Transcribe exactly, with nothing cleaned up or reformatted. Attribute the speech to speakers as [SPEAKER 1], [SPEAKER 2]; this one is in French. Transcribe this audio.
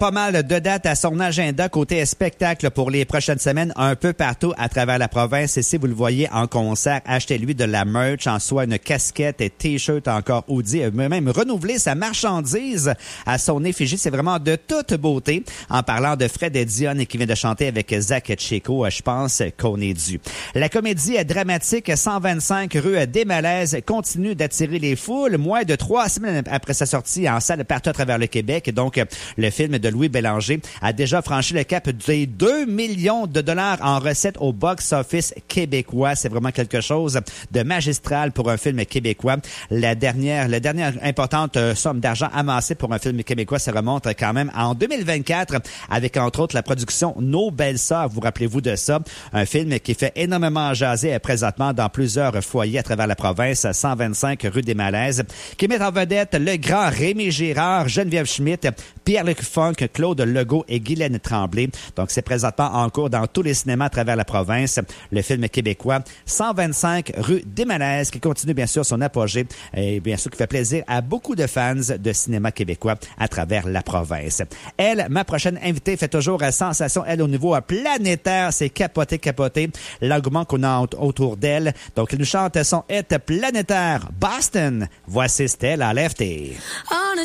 [SPEAKER 1] pas mal de dates à son agenda côté spectacle pour les prochaines semaines un peu partout à travers la province. Et si vous le voyez en concert, achetez-lui de la merch, en soit une casquette et t-shirt encore hoodie, même renouveler sa marchandise à son effigie. C'est vraiment de toute beauté. En parlant de Fred Dionne qui vient de chanter avec Zach Chico, je pense qu'on est dû. La comédie dramatique cent vingt-cinq rue des Malaises continue d'attirer les foules. Moins de trois semaines après sa sortie en salle partout à travers le Québec. Donc, le film de Louis Bélanger a déjà franchi le cap des deux millions de dollars en recettes au box-office québécois. C'est vraiment quelque chose de magistral pour un film québécois. La dernière, la dernière importante somme d'argent amassée pour un film québécois se remonte quand même en deux mille vingt-quatre avec entre autres la production Nos Belles Sœurs. Vous rappelez-vous de ça? Un film qui fait énormément jaser présentement dans plusieurs foyers à travers la province, cent vingt-cinq rue des Malaises, qui met en vedette le grand Rémi Girard, Geneviève Schmidt, Pierre-Luc Funk, Claude Legault et Guylaine Tremblay. Donc, c'est présentement en cours dans tous les cinémas à travers la province. Le film québécois cent vingt-cinq rue des Malaises qui continue bien sûr son apogée et bien sûr qui fait plaisir à beaucoup de fans de cinéma québécois à travers la province. Elle, ma prochaine invitée, fait toujours sensation, elle, au niveau planétaire. C'est capoté, capoté l'engouement qu'on a autour d'elle. Donc, elle nous chante son hit planétaire Boston. Voici Stella Lefty.